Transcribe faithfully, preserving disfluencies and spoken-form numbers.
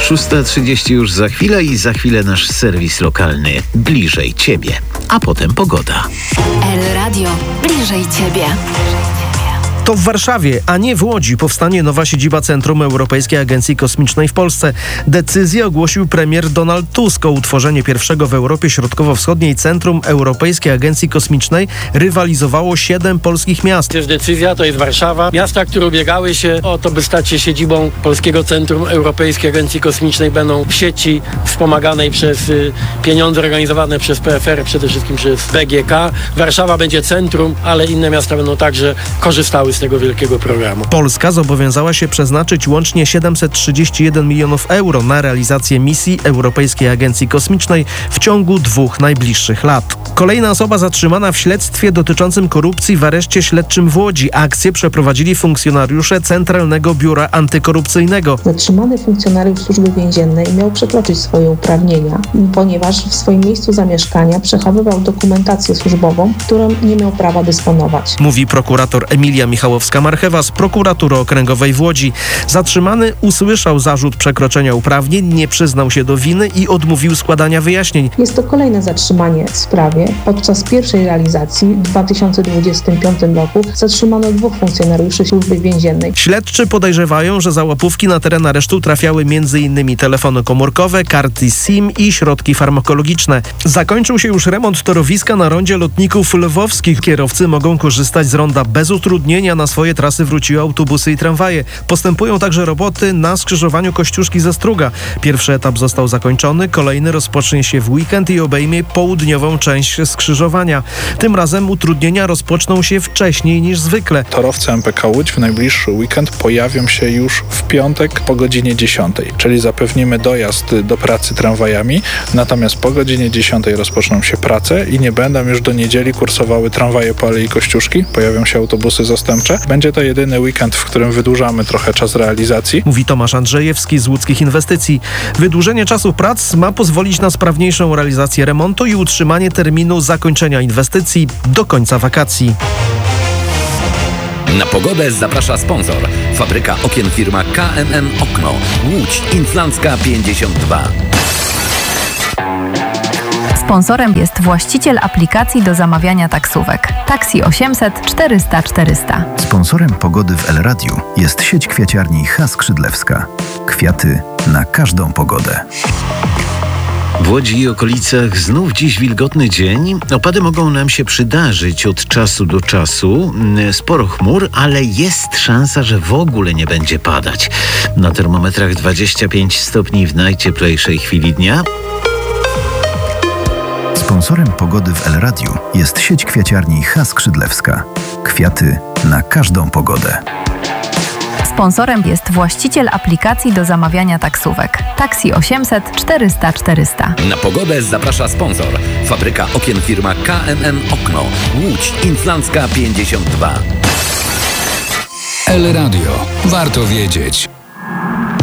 szósta trzydzieści już za chwilę i za chwilę nasz serwis lokalny Bliżej Ciebie, a potem pogoda. El Radio. Bliżej Ciebie. To w Warszawie, a nie w Łodzi, powstanie nowa siedziba Centrum Europejskiej Agencji Kosmicznej w Polsce. Decyzję ogłosił premier Donald Tusk. O utworzenie pierwszego w Europie Środkowo-Wschodniej Centrum Europejskiej Agencji Kosmicznej rywalizowało siedem polskich miast. To jest decyzja, to jest Warszawa. Miasta, które ubiegały się o to, by stać się siedzibą Polskiego Centrum Europejskiej Agencji Kosmicznej, będą w sieci wspomaganej przez y, pieniądze organizowane przez P F R, przede wszystkim przez B G K. Warszawa będzie centrum, ale inne miasta będą także korzystały z tego wielkiego programu. Polska zobowiązała się przeznaczyć łącznie siedemset trzydzieści jeden milionów euro na realizację misji Europejskiej Agencji Kosmicznej w ciągu dwóch najbliższych lat. Kolejna osoba zatrzymana w śledztwie dotyczącym korupcji w areszcie śledczym w Łodzi. Akcję przeprowadzili funkcjonariusze Centralnego Biura Antykorupcyjnego. Zatrzymany funkcjonariusz Służby Więziennej miał przekroczyć swoje uprawnienia, ponieważ w swoim miejscu zamieszkania przechowywał dokumentację służbową, którą nie miał prawa dysponować. Mówi prokurator Emilia Michałowska-Marchewa z Prokuratury Okręgowej w Łodzi. Zatrzymany usłyszał zarzut przekroczenia uprawnień, nie przyznał się do winy i odmówił składania wyjaśnień. Jest to kolejne zatrzymanie w sprawie. Podczas pierwszej realizacji w dwa tysiące dwudziestym piątym roku zatrzymano dwóch funkcjonariuszy Służby Więziennej. Śledczy podejrzewają, że za łapówki na teren aresztu trafiały m.in. telefony komórkowe, karty SIM i środki farmakologiczne. Zakończył się już remont torowiska na rondzie Lotników Lwowskich. Kierowcy mogą korzystać z ronda bez utrudnienia. Na swoje trasy wróciły autobusy i tramwaje. Postępują także roboty na skrzyżowaniu Kościuszki ze Struga. Pierwszy etap został zakończony, kolejny rozpocznie się w weekend i obejmie południową część skrzyżowania. Tym razem utrudnienia rozpoczną się wcześniej niż zwykle. Torowce M P K Łódź w najbliższy weekend pojawią się już w piątek po godzinie dziesiątej, czyli zapewnimy dojazd do pracy tramwajami, natomiast po godzinie dziesiątej rozpoczną się prace i nie będą już do niedzieli kursowały tramwaje po Alei Kościuszki, pojawią się autobusy zastępcze. Będzie to jedyny weekend, w którym wydłużamy trochę czas realizacji. Mówi Tomasz Andrzejewski z Łódzkich Inwestycji. Wydłużenie czasu prac ma pozwolić na sprawniejszą realizację remontu i utrzymanie terminu zakończenia inwestycji do końca wakacji. Na pogodę zaprasza sponsor. Fabryka okien firma K M M Okno. Łódź Inflancka pięćdziesiąt dwa. Sponsorem jest właściciel aplikacji do zamawiania taksówek. Taksi osiemset czterysta czterysta. Sponsorem pogody w El Radiu jest sieć kwiaciarni H. Skrzydlewska. Kwiaty na każdą pogodę. W Łodzi i okolicach znów dziś wilgotny dzień. Opady mogą nam się przydarzyć od czasu do czasu. Sporo chmur, ale jest szansa, że w ogóle nie będzie padać. Na termometrach dwadzieścia pięć stopni w najcieplejszej chwili dnia. Sponsorem pogody w El Radiu jest sieć kwiaciarni H. Skrzydlewska. Kwiaty na każdą pogodę. Sponsorem jest właściciel aplikacji do zamawiania taksówek. Taksi osiemset czterysta czterysta. Na pogodę zaprasza sponsor. Fabryka okien firma K M M Okno. Łódź Inflancka pięćdziesiąt dwa. El Radio. Warto wiedzieć.